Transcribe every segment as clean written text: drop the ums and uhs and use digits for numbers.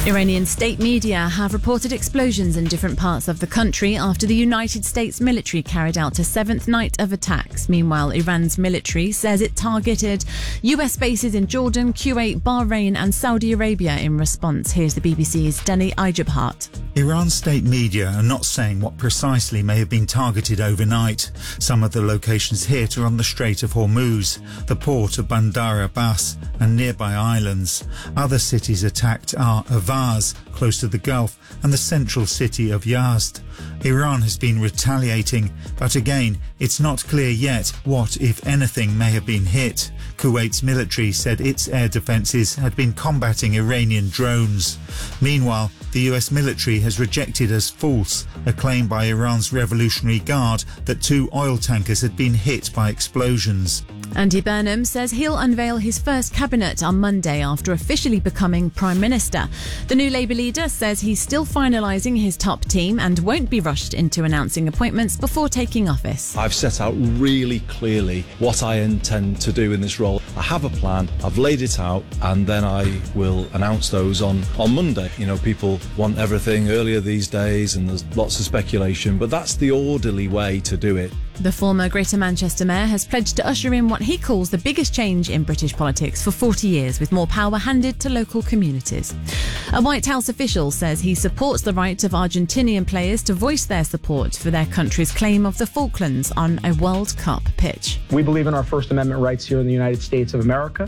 Iranian state media have reported explosions in different parts of the country after the United States military carried out a seventh night of attacks. Meanwhile, Iran's military says it targeted US bases in Jordan, Kuwait, Bahrain and Saudi Arabia in response. Here's the BBC's Dani Ajabhat. Iran's state media are not saying what precisely may have been targeted overnight. Some of the locations hit are on the Strait of Hormuz, the port of Bandar Abbas and nearby islands. Other cities attacked are Avaz, close to the Gulf, and the central city of Yazd. Iran has been retaliating, but again, it's not clear yet what, if anything, may have been hit. Kuwait's military said its air defences had been combating Iranian drones. Meanwhile, the US military has rejected as false a claim by Iran's Revolutionary Guard that 2 oil tankers had been hit by explosions. Andy Burnham says he'll unveil his first cabinet on Monday after officially becoming Prime Minister. The new Labour leader says he's still finalising his top team and won't be rushed into announcing appointments before taking office. I've set out really clearly what I intend to do in this role. I have a plan, I've laid it out, and then I will announce those on Monday. You know, people want everything earlier these days and there's lots of speculation, but that's the orderly way to do it. The former Greater Manchester Mayor has pledged to usher in what he calls the biggest change in British politics for 40 years, with more power handed to local communities. A White House official says he supports the right of Argentinian players to voice their support for their country's claim of the Falklands on a World Cup pitch. We believe in our First Amendment rights here in the United States of America.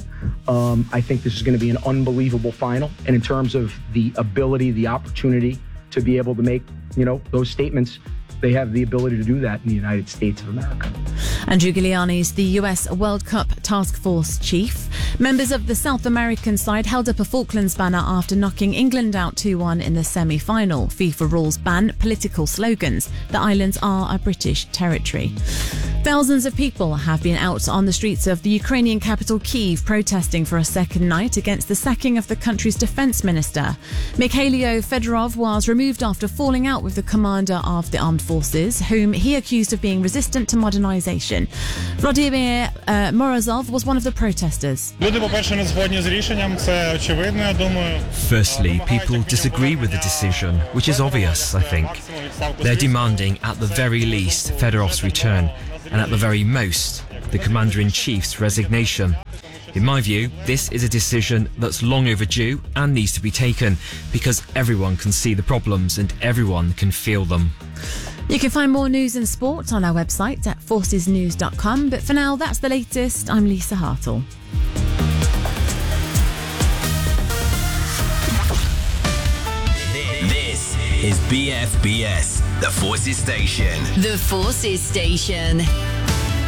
I think this is going to be an unbelievable final. And in terms of the ability, the opportunity to be able to make, those statements, they have the ability to do that in the United States of America. Andrew Giuliani's the US World Cup Task Force chief. Members of the South American side held up a Falklands banner after knocking England out 2-1 in the semi-final. FIFA rules ban political slogans. The islands are a British territory. Thousands of people have been out on the streets of the Ukrainian capital Kyiv protesting for a second night against the sacking of the country's defence minister. Mikhailo Fedorov was removed after falling out with the commander of the armed forces, whom he accused of being resistant to modernisation. Vladimir Morozov was one of the protesters. Firstly, people disagree with the decision, which is obvious, I think. They're demanding, at the very least, Fedorov's return, and at the very most, the Commander-in-Chief's resignation. In my view, this is a decision that's long overdue and needs to be taken, because everyone can see the problems and everyone can feel them. You can find more news and sport on our website at forcesnews.com, but for now, that's the latest. I'm Lisa Hartle. This is BFBS, the Forces Station. The Forces Station.